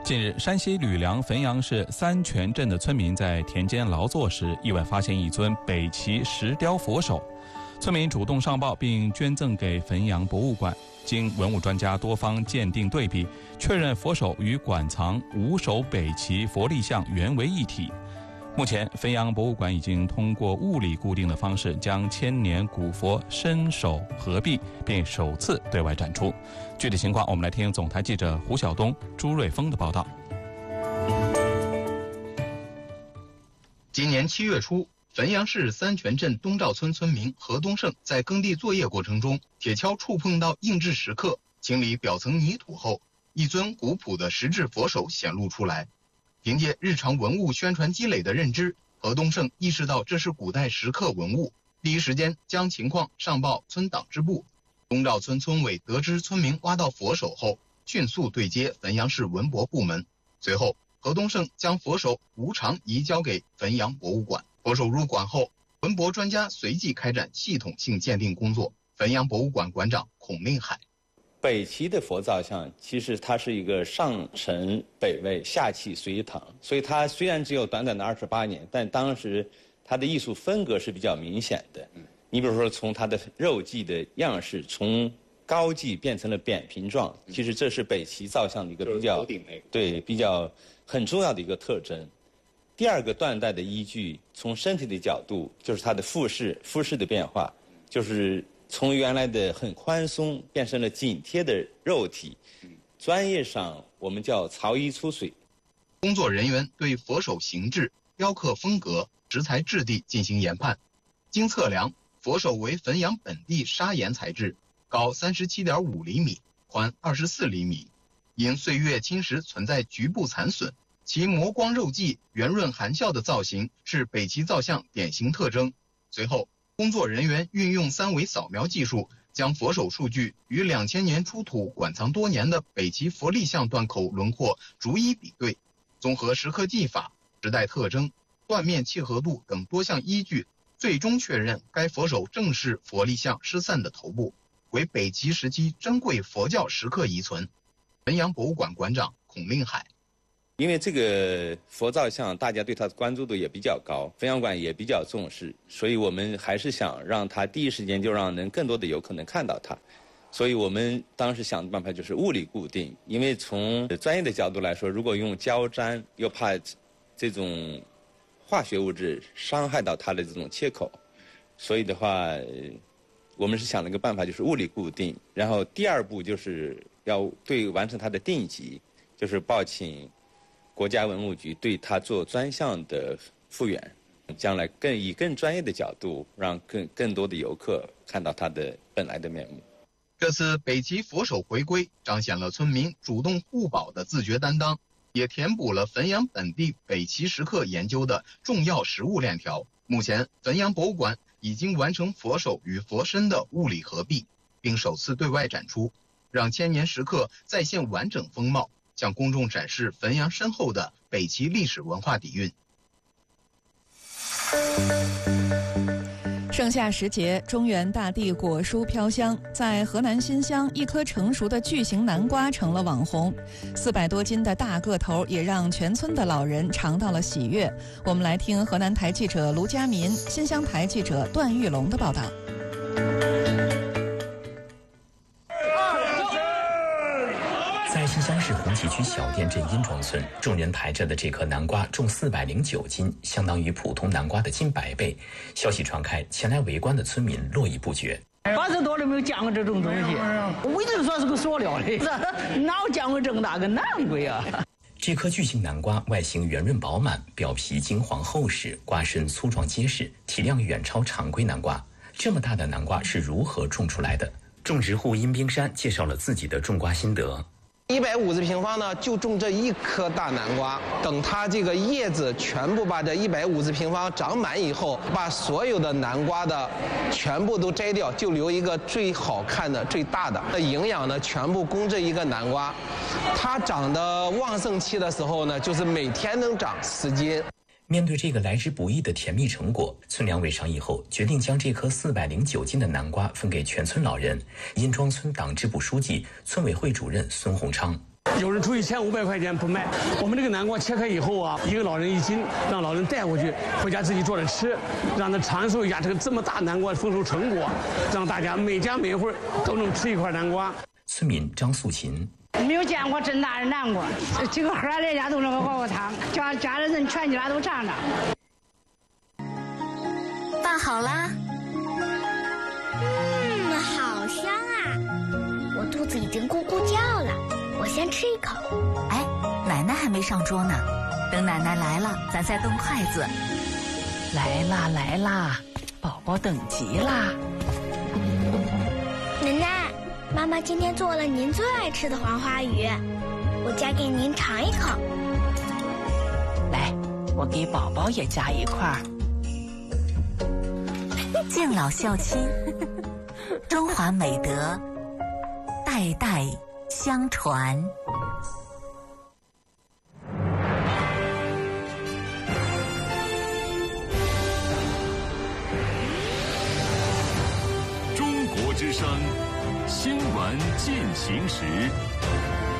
近日，山西吕梁汾阳市三泉镇的村民在田间劳作时，意外发现一尊北齐石雕佛手。村民主动上报并捐赠给汾阳博物馆。经文物专家多方鉴定对比，确认佛手与馆藏5手北齐佛立像原为一体。目前，汾阳博物馆已经通过物理固定的方式将千年古佛身手合璧，并首次对外展出。具体情况，我们来听总台记者胡晓东、朱瑞峰的报道。 今年7月初，汾阳市三泉镇东赵村村民何东胜在耕地作业过程中，铁锹触碰到硬质石刻，清理表层泥土后，一尊古朴的石质佛手显露出来。凭借日常文物宣传积累的认知，何东胜意识到这是古代石刻文物，第一时间将情况上报村党支部。东赵村村委得知村民挖到佛手后，迅速对接汾阳市文博部门。随后，何东胜将佛手无偿移交给汾阳博物馆。佛手入馆后，文博专家随即开展系统性鉴定工作。汾阳博物馆馆长孔令海： 北齐的佛造像其实它是一个上承北魏，下契隋唐，所以它虽然只有短短的28年，但当时它的艺术风格是比较明显的。你比如说，从它的肉髻的样式，从高髻变成了扁平状，其实这是北齐造像的一个比较很重要的一个特征。第二个断代的依据，从身体的角度，就是它的肤势的变化，就是从原来的很宽松变成了紧贴的肉体。专业上我们叫曹衣出水。 工作人员对佛手形制、雕刻风格、石材质地进行研判。经测量，佛手为汾阳本地砂岩材质，高37.5厘米，宽24厘米。因岁月侵蚀存在局部残损，其磨光肉髻、圆润含笑的造型是北齐造像典型特征。随后，工作人员运用3维扫描技术，将佛手数据与2000年出土馆藏多年的北齐佛立像断口轮廓逐一比对，综合石刻技法、时代特征、断面契合度等多项依据，最终确认该佛手正是佛立像失散的头部，为北齐时期珍贵佛教石刻遗存。汾阳博物馆馆长孔令海： 因为这个佛造像大家对它的关注度也比较高，汾阳馆也比较重视，所以我们还是想让它第一时间就让更多的游客能看到它。所以我们当时想的办法就是物理固定，因为从专业的角度来说，如果用胶粘又怕这种化学物质伤害到它的这种切口，所以的话我们是想了一个办法，就是物理固定。然后第二步就是要完成它的定级，就是报请国家文物局对它做专项的复原，将来以更专业的角度让更多的游客看到它的本来的面目。 这次北齐佛手回归，彰显了村民主动护保的自觉担当，也填补了汾阳本地北齐石刻研究的重要实物链条。目前，汾阳博物馆已经完成佛手与佛身的物理合璧，并首次对外展出，让千年石刻再现完整风貌，向公众展示汾阳深厚的北齐历史文化底蕴。 盛夏时节，中原大地果蔬飘香，在河南新乡，一颗成熟的巨型南瓜成了网红，400多斤的大个头也让全村的老人尝到了喜悦。我们来听河南台记者卢佳民、新乡台记者段玉龙的报道。 在新乡市红旗区小店镇殷庄村，众人抬着的这颗南瓜重409斤，相当于普通南瓜的近100倍。消息传开，前来围观的村民络绎不绝。 80多了没有见过这种东西，我一直说是个塑料的，哪有见过这么大个南瓜呀？ 这颗巨型南瓜外形圆润饱满，表皮金黄厚实，瓜身粗壮结实，体量远超常规南瓜。这么大的南瓜是如何种出来的？种植户殷冰山介绍了自己的种瓜心得。 150平方呢，就种这一颗大南瓜。等它这个叶子全部把这150平方长满以后，把所有的南瓜的全部都摘掉，就留一个最好看的、最大的。营养呢，全部供这一个南瓜。它长的旺盛期的时候呢，就是每天能长10斤。 面对这个来之不易的甜蜜成果，村两委商议后，决定将这颗409斤的南瓜分给全村老人。殷庄村党支部书记、村委会主任孙洪昌： 有人出1500块钱不卖。我们这个南瓜切开以后啊，一个老人1斤，让老人带回去，回家自己做着吃，让他尝受一下这么大南瓜的丰收成果，让大家每家每户都能吃一块南瓜。 村民张素琴。 没有见过真大的南瓜，这个盒来家都是个窝窝汤，叫家里人全家都尝尝。 拌好啦。 好香啊！我肚子已经咕咕叫了，我先吃一口。 哎，奶奶还没上桌呢，等奶奶来了，咱再动筷子。 来啦来啦，宝宝等急啦！ 奶奶，妈妈今天做了您最爱吃的黄花鱼，我夹给您尝一口。 来，我给宝宝也夹一块儿。 敬老孝亲，中华美德，代代相传。 中国之声，新闻进行时。